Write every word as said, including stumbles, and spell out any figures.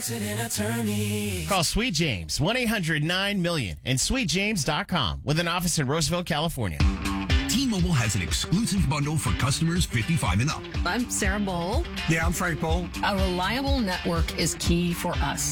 accident attorney. Call Sweet James, one eight hundred nine million and sweet james dot com with an office in Roosevelt, California. T-Mobile has an exclusive bundle for customers fifty-five and up. I'm Sarah Bowl. Yeah, I'm Frank Bowl. A reliable network is key for us.